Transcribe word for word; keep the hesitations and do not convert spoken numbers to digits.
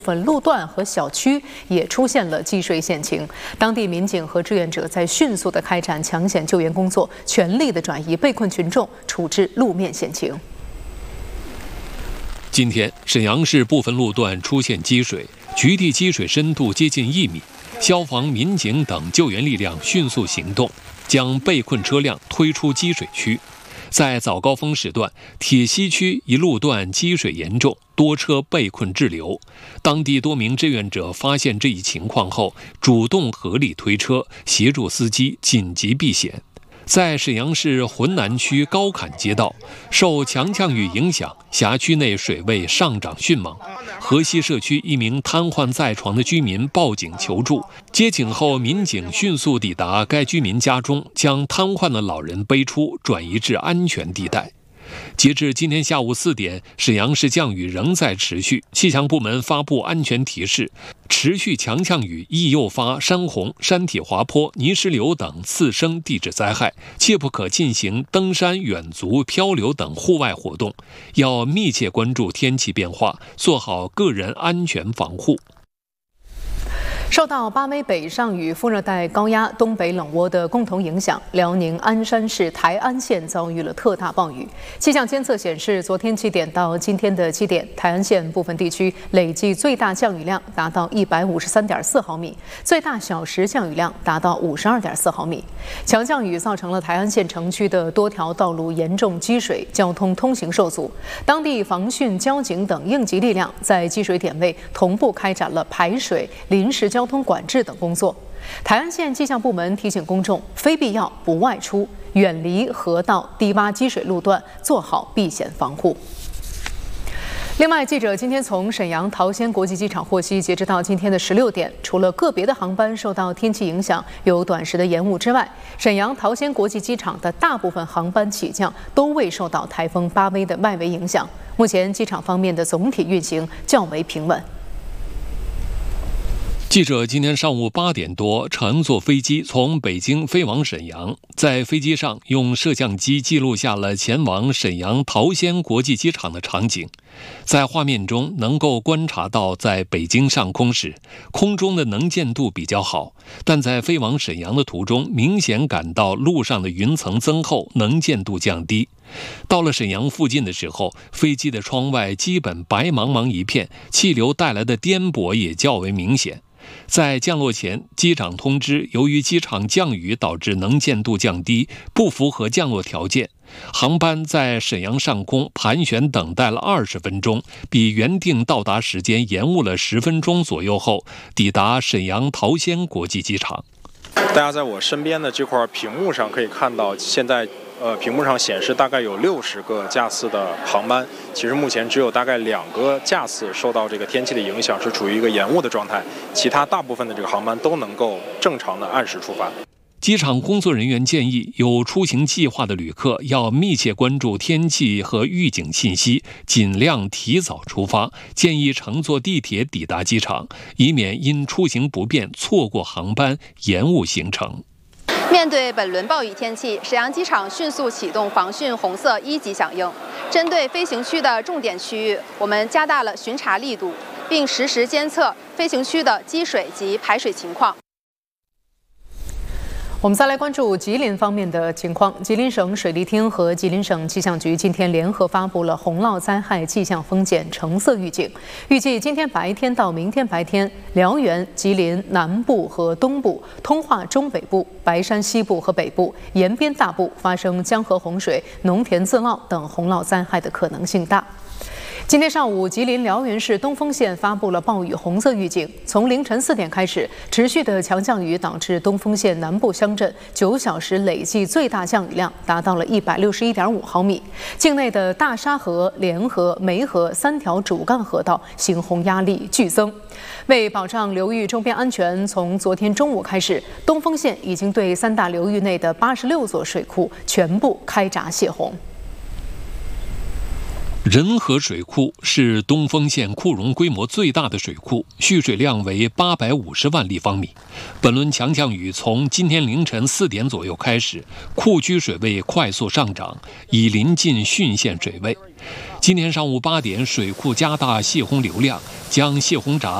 分路段和小区也出现了积水险情，当地民警和志愿者在迅速地开展抢险救援工作，全力地转移被困群众，处置路面险情。 今天，沈阳市部分路段出现积水，局地积水深度接近一米，消防、民警等救援力量迅速行动，将被困车辆推出积水区。在早高峰时段，铁西区一路段积水严重，多车被困滞留。当地多名志愿者发现这一情况后，主动合力推车，协助司机紧急避险。在沈阳市浑南区高坎街道，受强降雨影响，辖区内水位上涨迅猛。河西社区一名瘫痪在床的居民报警求助，接警后，民警迅速抵达该居民家中，将瘫痪的老人背出，转移至安全地带。截至今天下午四点，沈阳市降雨仍在持续，气象部门发布安全提示：持续强降雨易诱发山洪、山体滑坡、泥石流等次生地质灾害，切不可进行登山、远足、漂流等户外活动，要密切关注天气变化，做好个人安全防护。 受到巴威北上与副热带高压东北冷涡的共同影响，辽宁鞍山市台安县遭遇了特大暴雨。气象监测显示，昨天七点到今天的七点，台安县部分地区累计最大降雨量达到一百五十三点四毫米，最大小时降雨量达到五十二点四毫米。强降雨造成了台安县城区的多条道路严重积水，交通通行受阻。当地防汛、交警等应急力量在积水点位同步开展了排水、临时交通管制等工作。台安县气象部门提醒公众，非必要不外出，远离河道、低洼积水路段，做好避险防护。另外，记者今天从沈阳桃仙国际机场获悉，截止到今天的十六点，除了个别的航班受到天气影响有短时的延误之外，沈阳桃仙国际机场的大部分航班起降都未受到台风巴威的外围影响。目前机场方面的总体运行较为平稳。 记者今天上午八点多乘坐飞机从北京飞往沈阳，在飞机上用摄像机记录下了前往沈阳桃仙国际机场的场景。在画面中能够观察到，在北京上空时，空中的能见度比较好，但在飞往沈阳的途中，明显感到路上的云层增厚，能见度降低。到了沈阳附近的时候，飞机的窗外基本白茫茫一片，气流带来的颠簸也较为明显。在降落前，机长通知，由于机场降雨导致能见度降低，不符合降落条件。航班在沈阳上空盘旋等待了二十分钟，比原定到达时间延误了十分钟左右后，抵达沈阳桃仙国际机场。 大家在我身边的这块屏幕上可以看到，现在呃，屏幕上显示大概有六十个架次的航班，其实目前只有大概两个架次受到这个天气的影响，是处于一个延误的状态，其他大部分的这个航班都能够正常的按时出发。 机场工作人员建议，有出行计划的旅客要密切关注天气和预警信息，尽量提早出发，建议乘坐地铁抵达机场，以免因出行不便错过航班，延误行程。 面对本轮暴雨天气，沈阳机场迅速启动防汛红色一级响应。针对飞行区的重点区域，我们加大了巡查力度，并实时监测飞行区的积水及排水情况。 我们再来关注吉林方面的情况。吉林省水利厅和吉林省气象局今天联合发布了洪涝灾害气象风险橙色预警，预计今天白天到明天白天，辽源、吉林南部和东部、通化中北部、白山西部和北部、延边大部发生江河洪水、农田自涝等洪涝灾害的可能性大。今天上午，吉林辽源市东丰县发布了暴雨红色预警。从凌晨四点开始，持续的强降雨导致东丰县南部乡镇九小时累计最大降雨量达到了一百六十一点五毫米。境内的大沙河、连河、梅河三条主干河道行洪压力剧增。为保障流域周边安全，从昨天中午开始，东丰县已经对三大流域内的八十六座水库全部开闸泄洪。 仁和水库是东丰县库容规模最大的水库，蓄水量为八百五十万立方米。本轮强降雨从今天凌晨四点左右开始，库区水位快速上涨，已临近汛县水位。今天上午八点，水库加大泄洪流量，将泄洪闸